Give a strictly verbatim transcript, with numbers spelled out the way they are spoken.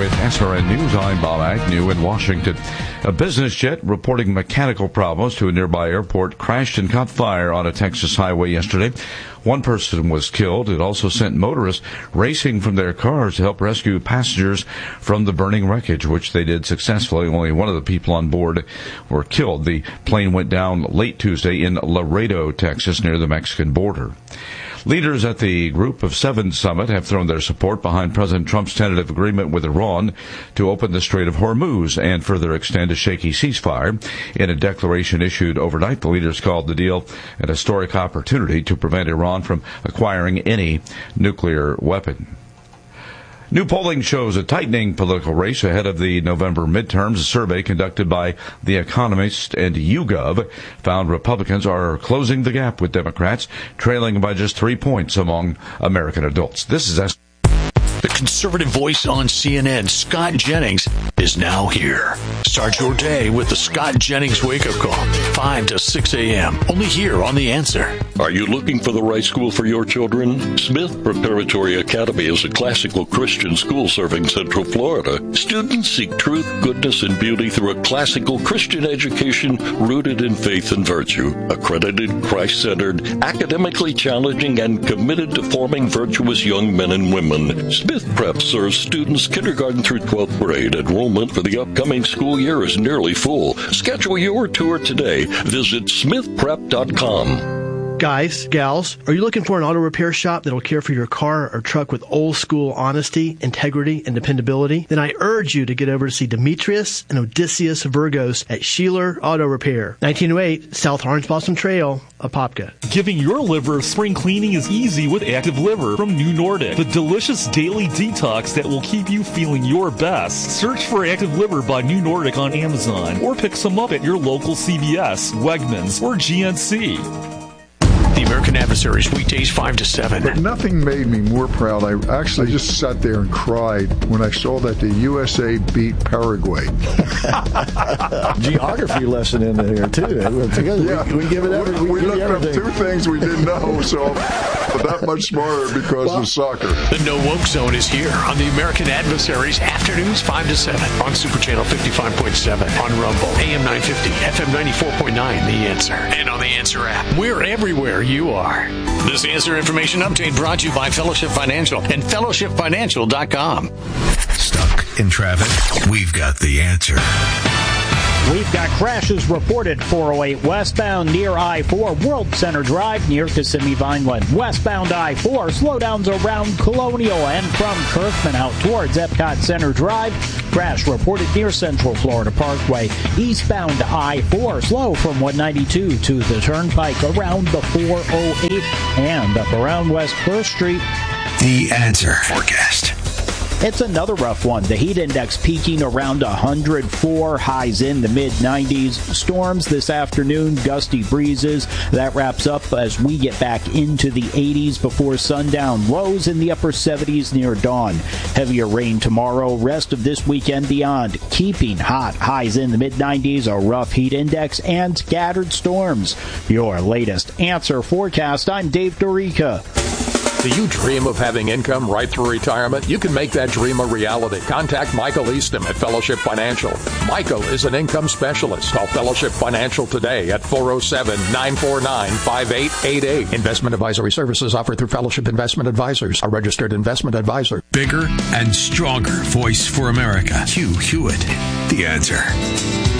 with S R N News. I'm Bob Agnew in Washington. A business jet reporting mechanical problems to a nearby airport crashed and caught fire on a Texas highway yesterday. One person was killed. It also sent motorists racing from their cars to help rescue passengers from the burning wreckage, which they did successfully. Only one of the people on board were killed. The plane went down late Tuesday in Laredo, Texas, near the Mexican border. Leaders at the Group of Seven summit have thrown their support behind President Trump's tentative agreement with Iran to open the Strait of Hormuz and further extend a shaky ceasefire. In a declaration issued overnight, the leaders called the deal an historic opportunity to prevent Iran from acquiring any nuclear weapon. New polling shows a tightening political race ahead of the November midterms. A survey conducted by The Economist and YouGov found Republicans are closing the gap with Democrats, trailing by just three points among American adults. This is S- The conservative voice on C N N, Scott Jennings, is now here. Start your day with the Scott Jennings wake-up call, five to six a.m., only here on The Answer. Are you looking for the right school for your children? Smith Preparatory Academy is a classical Christian school serving Central Florida. Students seek truth, goodness, and beauty through a classical Christian education rooted in faith and virtue. Accredited, Christ-centered, academically challenging, and committed to forming virtuous young men and women. Smith Prep serves students kindergarten through twelfth grade. Enrollment for the upcoming school year is nearly full. Schedule your tour today. Visit smith prep dot com. Guys, gals, are you looking for an auto repair shop that'll care for your car or truck with old school honesty, integrity, and dependability? Then I urge you to get over to see Demetrius and Odysseus Virgos at Sheeler Auto Repair, nineteen oh eight South Orange Blossom Trail, Apopka. Giving your liver spring cleaning is easy with Active Liver from New Nordic, the delicious daily detox that will keep you feeling your best. Search for Active Liver by New Nordic on Amazon or pick some up at your local C V S, Wegmans, or G N C. The American Adversaries, weekdays five to seven. But nothing made me more proud. I actually just sat there and cried when I saw that the U S A beat Paraguay. Geography lesson in there, too. Yeah. We, we give it every, we, we give looked everything. up two things we didn't know, so but that much smarter because well, of soccer. The No Woke Zone is here on the American Adversaries, afternoons five to seven on Super Channel fifty-five point seven, on Rumble, A M nine fifty, F M ninety-four point nine, The Answer, and on the Answer app. We're everywhere you are. This Answer Information Update brought to you by Fellowship Financial and fellowship financial dot com. Stuck in traffic? We've got the answer. We've got crashes reported four oh eight westbound near I four, World Center Drive near Kissimmee Vineland. Westbound I four, slowdowns around Colonial and from Kirkman out towards Epcot Center Drive. Crash reported near Central Florida Parkway. Eastbound I four, slow from one ninety-two to the Turnpike around the four oh eight and up around West First Street. The Answer forecast. It's another rough one. The heat index peaking around one hundred four, highs in the mid nineties. Storms this afternoon, gusty breezes. That wraps up as we get back into the eighties before sundown. Lows in the upper seventies near dawn. Heavier rain tomorrow, rest of this weekend beyond. Keeping hot, highs in the mid nineties, a rough heat index, and scattered storms. Your latest Answer forecast. I'm Dave Dorica. Do you dream of having income right through retirement? You can make that dream a reality. Contact Michael Eastham at Fellowship Financial. Michael is an income specialist. Call Fellowship Financial today at four oh seven, nine four nine, five eight eight eight. Investment advisory services offered through Fellowship Investment Advisors, a registered investment advisor. Bigger and stronger voice for America. Hugh Hewitt. The Answer.